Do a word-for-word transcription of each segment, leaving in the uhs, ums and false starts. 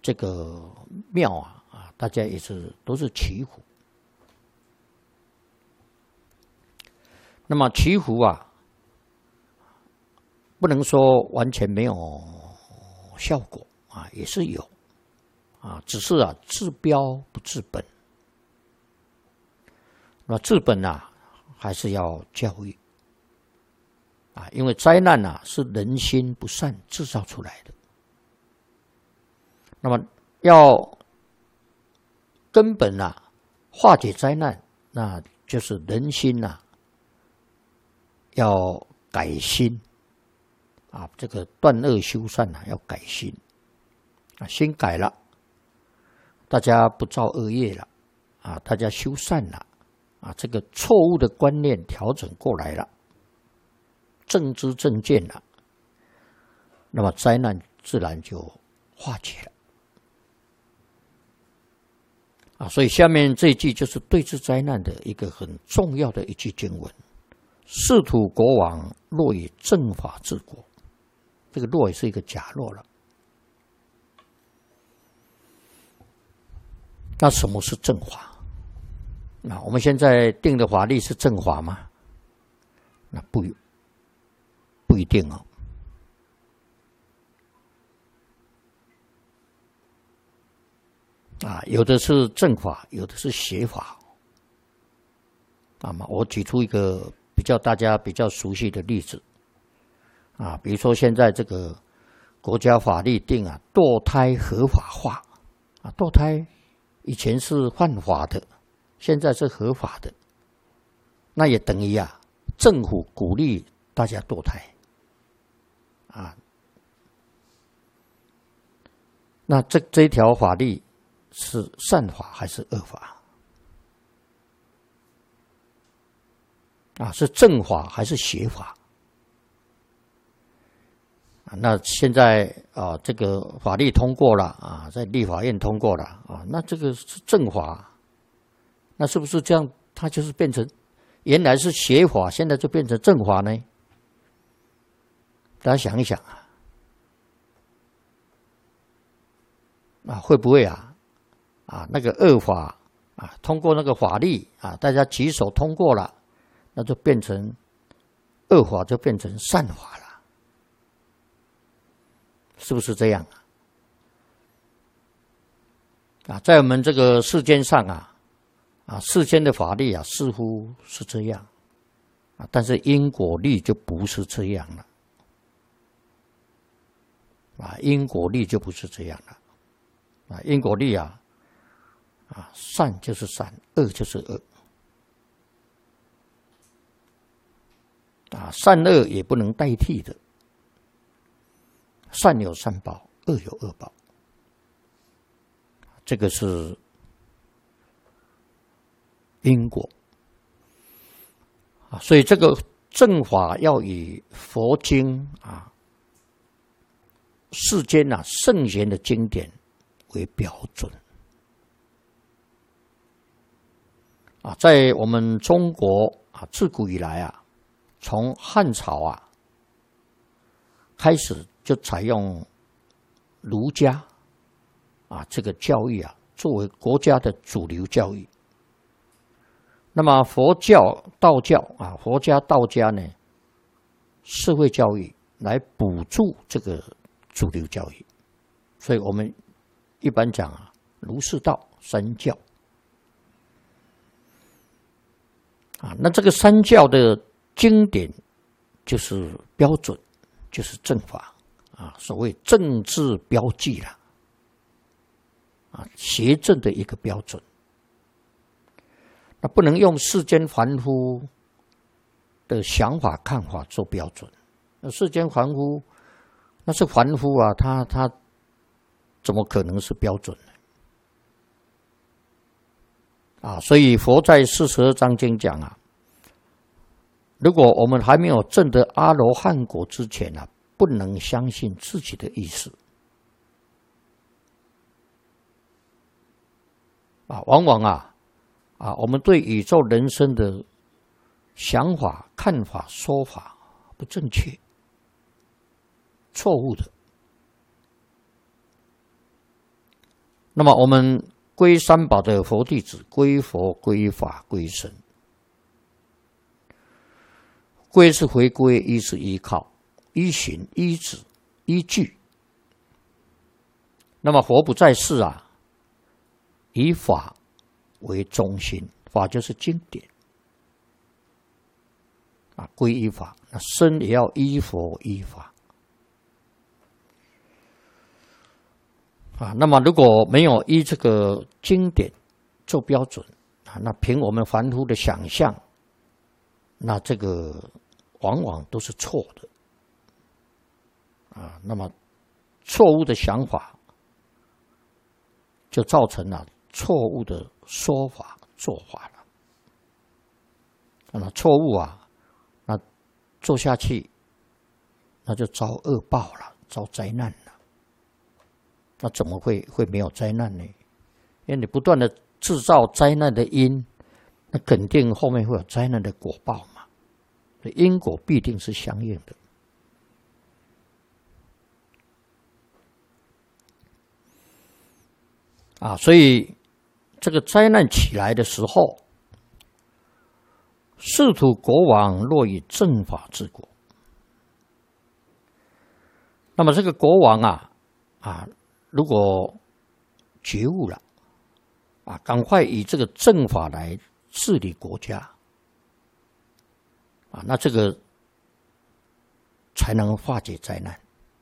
这个庙啊啊，大家也是都是祈福。那么祈福啊，不能说完全没有效果啊，也是有啊，只是啊治标不治本。那治本啊，还是要教育啊，因为灾难啊是人心不善制造出来的。那么要根本啊化解灾难，那就是人心啊要改心啊，这个断恶修善啊要改心啊，心改了，大家不造恶业了啊，大家修善了啊，这个错误的观念调整过来了，正知正见了，那么灾难自然就化解了啊。所以下面这一句就是对治灾难的一个很重要的一句经文：世土国王若以正法治国。这个若也是一个假若了。那什么是正法？那我们现在定的法律是正法吗？那不不一定哦。啊，有的是正法，有的是邪法。那么我举出一个比较大家比较熟悉的例子啊，比如说现在这个国家法律定啊，堕胎合法化啊，堕胎以前是犯法的，现在是合法的，那也等于啊，政府鼓励大家堕胎啊。那这这一条法律是善法还是恶法？啊，是正法还是邪法？啊，那现在啊，这个法律通过了啊，在立法院通过了啊，那这个是正法，那是不是这样？它就是变成原来是邪法，现在就变成正法呢？大家想一想啊，啊，会不会啊？啊，那个恶法啊，通过那个法律啊，大家举手通过了，那就变成恶法，就变成善法了，是不是这样啊？啊，在我们这个世间上啊，啊，世间的法律啊，似乎是这样啊，但是因果律就不是这样了，啊，因果律就不是这样了，啊，因果律啊。啊，善就是善，恶就是恶。啊，善恶也不能代替的，善有善报，恶有恶报。这个是因果啊，所以这个正法要以佛经啊、世间啊圣贤的经典为标准。啊，在我们中国啊，自古以来啊，从汉朝啊开始就采用儒家啊这个教育啊作为国家的主流教育。那么佛教、道教啊，佛家、道家呢，社会教育来补助这个主流教育。所以我们一般讲啊，儒释道三教。啊，那这个三教的经典就是标准，就是正法啊，所谓政治标记啦，啊，邪正的一个标准。那不能用世间凡夫的想法看法做标准。那世间凡夫那是凡夫啊，他他怎么可能是标准呢？啊，所以佛在四十二章经讲啊，如果我们还没有证得阿罗汉果之前啊，不能相信自己的意思。啊，往往啊，啊，我们对宇宙人生的想法、看法、说法不正确、错误的。 那么我们归三宝的佛弟子，归佛、归法、归僧。归是回归，依是依靠，依循、依止、依据。那么佛不在世啊，以法为中心，法就是经典啊，归依法。那僧也要依佛依法啊。那么如果没有依这个经典做标准啊，那凭我们凡夫的想象，那这个往往都是错的啊。那么错误的想法，就造成了错误的说法做法了。那么错误啊，那做下去，那就遭恶报了，遭灾难了。那怎么会会没有灾难呢？因为你不断的制造灾难的因，那肯定后面会有灾难的果报嘛。因果必定是相应的。啊，所以这个灾难起来的时候，世土国王若以正法治国，那么这个国王啊啊，如果觉悟了啊，赶快以这个正法来治理国家啊，那这个才能化解灾难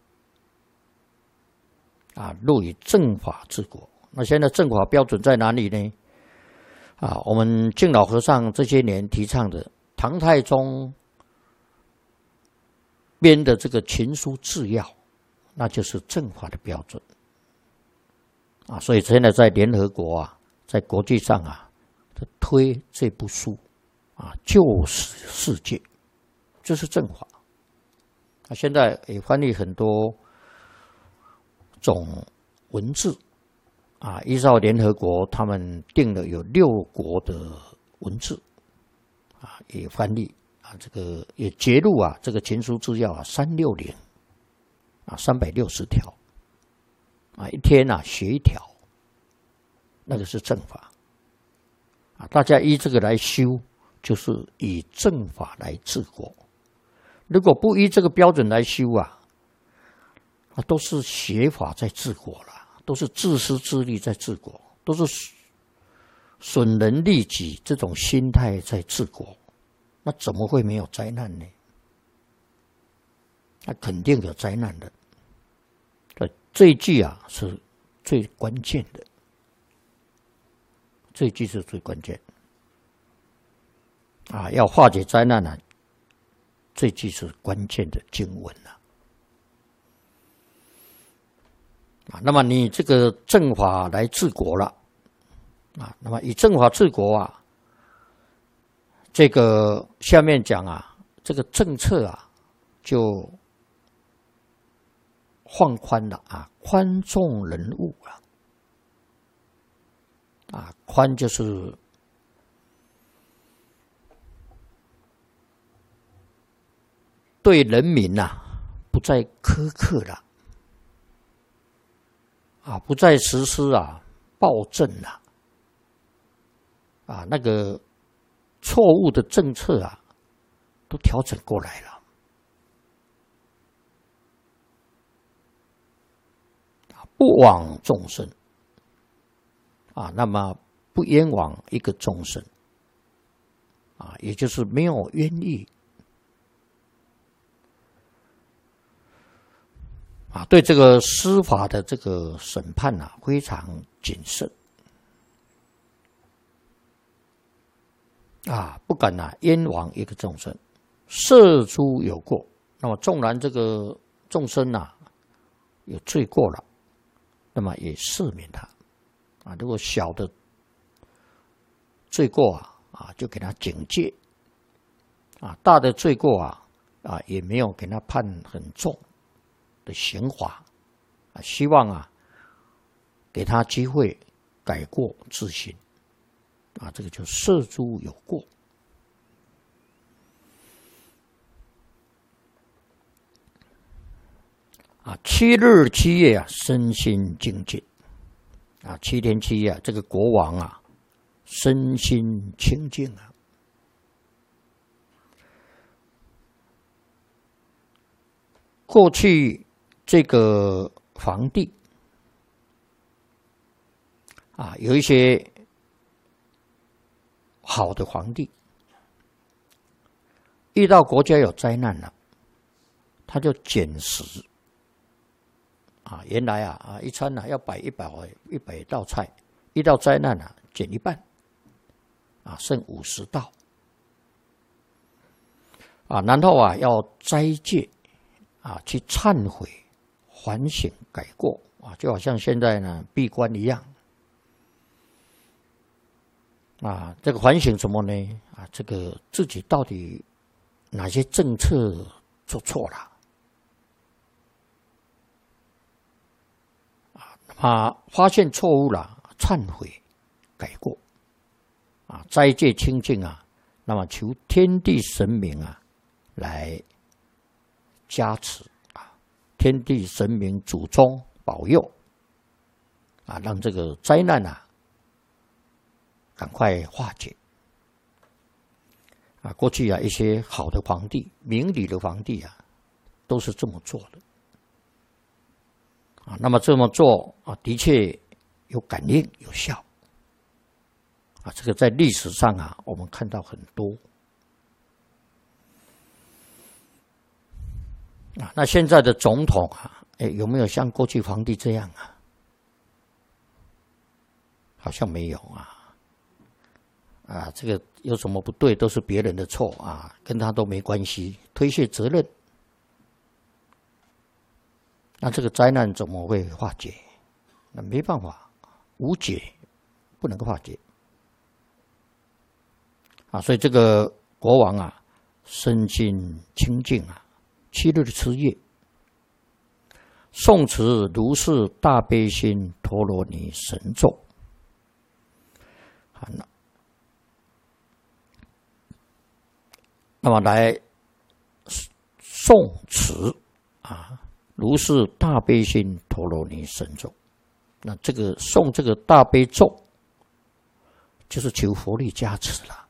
啊。若以正法治国，那现在正法标准在哪里呢？啊，我们敬老和尚这些年提倡的唐太宗编的这个群书治要，那就是正法的标准啊。所以现在在联合国啊，在国际上啊，推这部书啊，救世世界，这是正法。啊，现在也翻译很多种文字。啊，依照联合国他们定了有六国的文字，啊，也翻译啊，这个也揭露啊，这个群书治要啊，三六零啊，三百六十条啊，一天啊学一条，那个是正法啊，大家依这个来修，就是以正法来治国。如果不依这个标准来修啊，啊，都是邪法在治国了。都是自私自利在治国，都是损人利己这种心态在治国，那怎么会没有灾难呢？那肯定有灾难的。这一句啊是最关键的，这一句是最关键啊！要化解灾难呢、啊，这一句是关键的经文啊。啊，那么你这个正法来治国了，啊，那么以正法治国啊，这个下面讲啊，这个政策啊就放宽了啊，宽重人物了，啊，宽就是对人民呐、啊、不再苛刻了。啊，不再实施啊暴政了，啊，那个错误的政策啊，都调整过来了，啊，不枉众生，啊，那么不冤枉一个众生，啊，也就是没有冤狱。啊，对这个司法的这个审判啊，非常谨慎啊，不敢啊冤枉一个众生，涉诸有过。那么纵然这个众生啊有罪过了，那么也赦免他啊。如果小的罪过啊啊，就给他警戒啊；大的罪过啊啊，也没有给他判很重的刑罚啊，希望啊给他机会改过自新啊，这个就涉诸有过啊，七日七夜啊，身心精进啊，七天七夜，这个国王啊，身心清净啊。过去这个皇帝啊，有一些好的皇帝，遇到国家有灾难了，他就减食。啊，原来啊啊一餐啊要摆一百一百道菜，遇到灾难啊减一半，啊剩五十道，啊然后啊要斋戒，啊去忏悔、反省、改过啊，就好像现在呢闭关一样，啊这个反省什么呢？啊这个自己到底哪些政策做错了？啊，发现错误了，忏悔、改过，啊，斋戒清净啊，那么求天地神明啊来加持啊，天地神明祖宗保佑啊，让这个灾难啊赶快化解啊。过去啊，一些好的皇帝、明理的皇帝啊，都是这么做的。啊，那么这么做啊，的确有感应有效啊。这个在历史上啊，我们看到很多啊。那现在的总统啊，哎，有没有像过去皇帝这样啊？好像没有啊。啊，这个有什么不对，都是别人的错啊，跟他都没关系，推卸责任。那这个灾难怎么会化解？那没办法，无解，不能够化解啊！所以这个国王啊，身心清净啊，七日的吃夜，诵持如是大悲心陀罗尼神咒啊，那那么来诵持啊。如是大悲心陀罗尼神咒，那这个诵这个大悲咒，就是求佛力加持了。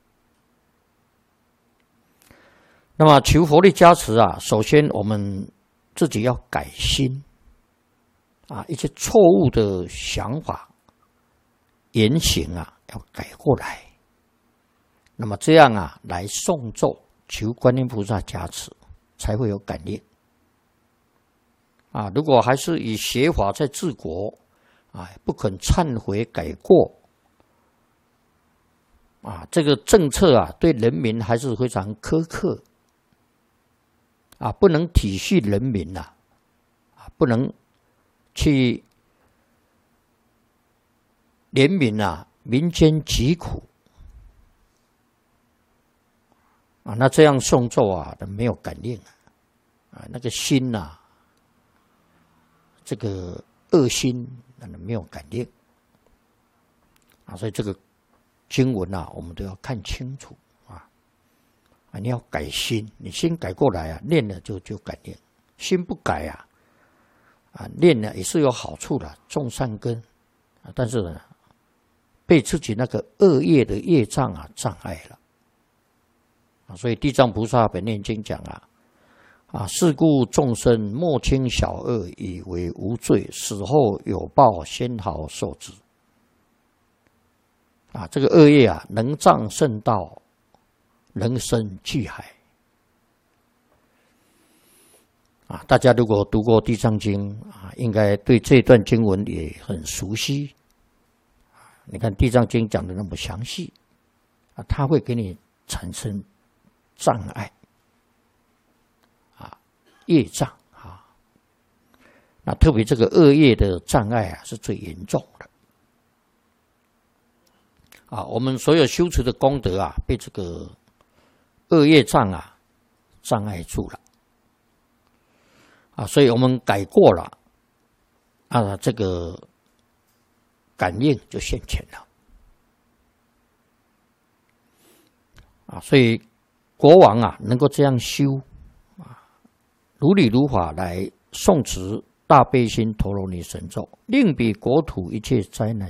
那么求佛力加持啊，首先我们自己要改心啊，一些错误的想法、言行啊，要改过来。那么这样啊，来诵咒求观音菩萨加持，才会有感应。啊，如果还是以邪法在治国，啊，不肯忏悔改过，啊，这个政策啊，对人民还是非常苛刻，啊，不能体恤人民呐，啊，不能去怜悯啊民间疾苦，啊，那这样诵咒啊，没有感应啊，啊，那个心呐、啊。这个恶心没有感应啊，所以这个经文啊，我们都要看清楚啊啊！你要改心，你心改过来啊，念了就就感应；心不改啊，啊念了也是有好处的，种善根啊，但是呢，被自己那个恶业的业障啊障碍了啊，所以地藏菩萨本愿经讲啊。啊，是故众生莫轻小恶，以为无罪，死后有报，先毫受之。啊，这个恶业啊，能障圣道，能生巨海。啊，大家如果读过《地藏经》啊，应该对这段经文也很熟悉。你看《地藏经》讲的那么详细，啊，它会给你产生障碍。业障啊，那特别这个恶业的障碍啊，是最严重的啊。我们所有修持的功德啊，被这个恶业障啊障碍住了啊，所以我们改过了啊，这个感应就现前了啊。所以国王啊，能够这样修。如理如法来诵持大悲心陀罗尼神咒，令彼国土一切灾难